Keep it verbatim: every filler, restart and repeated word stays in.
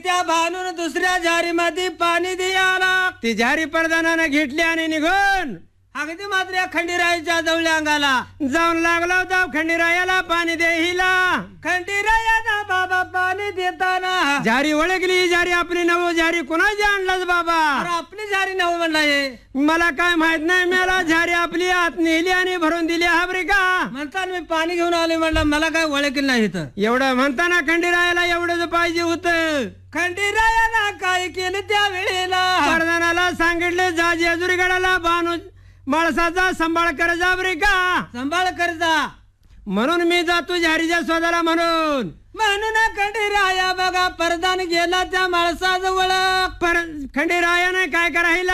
त्या भानून दुसऱ्या झारीमध्ये पाणी द्यायला ती झारी प्रधानानं घेतली आणि निघून अगदी मात्र या खंडीरायाच्या जवळ अंगाला जाऊन लागला होता खंडीरायाला पाणी देहीला. खंडीरायाला बाबा पाणी देताना झारी ओळखली, झारी आपली नवो, झारी कुणाची आणलाच बाबा. अरे आपली झारी नव म्हणलाय मला काय माहित नाही, मला झारी आपली आत नेली आणि भरून दिली हाबरी का म्हणताना मी पाणी घेऊन आले म्हणलं मला काय ओळखलं नाही इथं. एवढं म्हणताना खंडीरायाला एवढंच पाहिजे होतं. खंडीरायाला काय केलं त्या वेळेला प्रधानाला सांगितले जा जेजुरीगडाला बानू माणसाचा सांभाळ कर जा बरे का सांभाळ करजा. म्हणून मी जातो झारीच्या शोधाला म्हणून. म्हणून खंडीराया बघा परदान गेला त्या माणसाजवळ. पर खंडीरायाने काय करायला